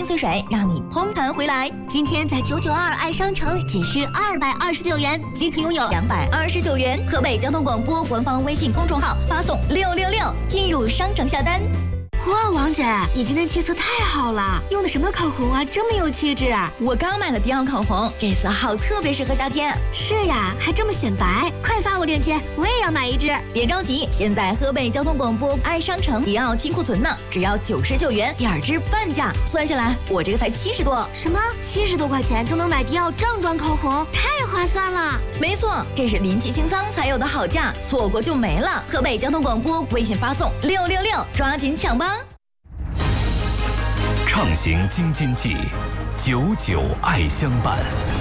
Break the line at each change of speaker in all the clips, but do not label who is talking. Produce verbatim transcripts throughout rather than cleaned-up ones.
碎水，让你通弹回来。
今天在九九二爱商城仅需二百二十九元即可拥有
两百二十九元。河北交通广播官方微信公众号发送六六六进入商城下单。
哇，王姐，你今天气色太好了，用的什么口红啊，这么有气质啊！
我刚买了迪奥口红，这色号特别适合夏天。
是呀，还这么显白，快发我链接，我也要买一支。
别着急，现在河北交通广播爱商城迪奥清库存呢，只要九十九元，第二支半价，算下来我这个才七十多。
什么？七十多块钱就能买迪奥正装口红，太划算了！
没错，这是临期清仓才有的好价，错过就没了。河北交通广播微信发送六六六，抓紧抢吧！
畅行京津冀，九九爱相伴。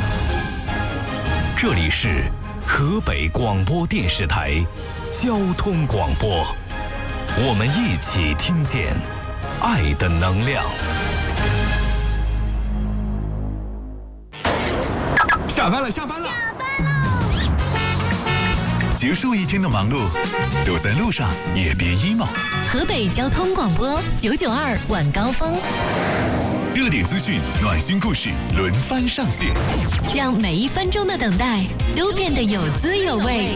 这里是河北广播电视台交通广播，我们一起听见爱的能量。
下班了，下班了，
下班喽！
结束一天的忙碌，都在路上也别 emo。
河北交通广播九九二晚高峰，
热点资讯、暖心故事轮番上线，
让每一分钟的等待都变得有滋有味。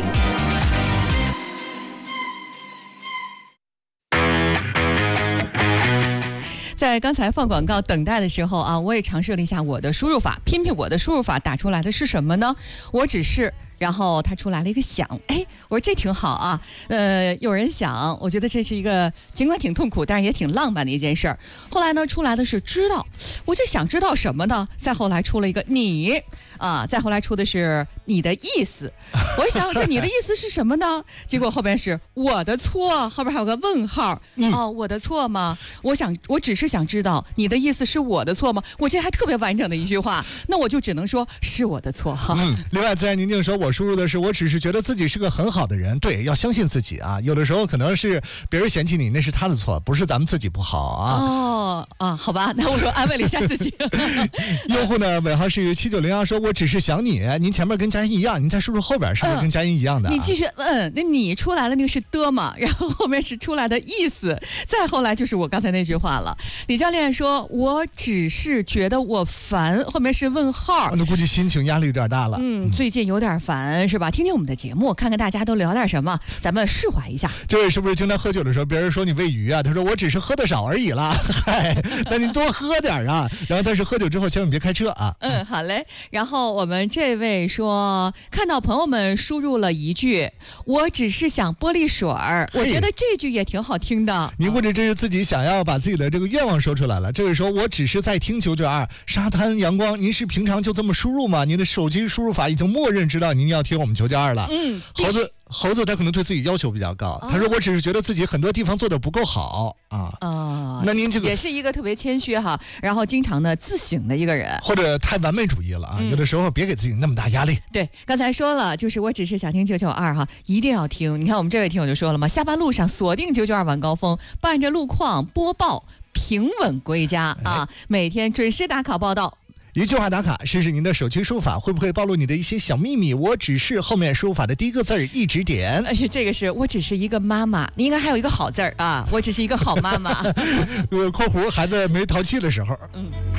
在刚才放广告等待的时候啊，我也尝试了一下我的输入法，拼拼我的输入法打出来的是什么呢？我只是。然后它出来了一个想，哎，我说这挺好啊，呃，有人想，我觉得这是一个尽管挺痛苦，但是也挺浪漫的一件事儿。后来呢，出来的是知道，我就想知道什么呢？再后来出了一个你啊，再后来出的是你的意思，我想这你的意思是什么呢？结果后边是我的错，后边还有个问号，嗯、哦，我的错吗？我想，我只是想知道你的意思是我的错吗？我这还特别完整的一句话，那我就只能说是我的错哈。
嗯，另外自然宁静说我输入的是我只是觉得自己是个很好的人，对，要相信自己啊。有的时候可能是别人嫌弃你，那是他的错，不是咱们自己不好啊。
哦啊，好吧，那我说安慰了一下自己。
用户呢尾号是七九零二，说我只是想你，您前面跟佳音一样，您再输入后边是不是跟佳音一样的、啊
嗯？你继续问，那你出来了那个是的嘛，然后后面是出来的意思，再后来就是我刚才那句话了。李教练说我只是觉得我烦，后面是问号，
那估计心情压力有点大了。
嗯，最近有点烦是吧？听听我们的节目，看看大家都聊点什么，咱们释怀一下。
这位是不是经常喝酒的时候，别人说你喂鱼啊？他说我只是喝的少而已啦，嗨，那你多喝点啊。然后但是喝酒之后千万别开车啊。
嗯，好嘞。然后我们这位说，看到朋友们输入了一句，我只是想玻璃水儿，我觉得这句也挺好听的。
您估计这是自己想要把自己的这个愿望说出来了。这位说，我只是在听九九二沙滩阳光，您是平常就这么输入吗？您的手机输入法已经默认知道您要听我们九九二了。
嗯，
猴子猴子他可能对自己要求比较高，哦、他说我只是觉得自己很多地方做的不够好啊。
哦，
那您这个
也是一个特别谦虚哈，然后经常呢自省的一个人，
或者太完美主义了啊、嗯。有的时候别给自己那么大压力。
对，刚才说了，就是我只是想听九九二哈，一定要听。你看我们这位听友就说了嘛，下班路上锁定九九二晚高峰，伴着路况播报，平稳归家啊，每天准时打卡报道。
一句话打卡，试试您的手机输入法会不会暴露你的一些小秘密？我只是后面输入法的第一个字儿一直点。
哎呀，这个是我只是一个妈妈，你应该还有一个好字儿啊，我只是一个好妈妈。
呃，括弧孩子没淘气的时候。嗯。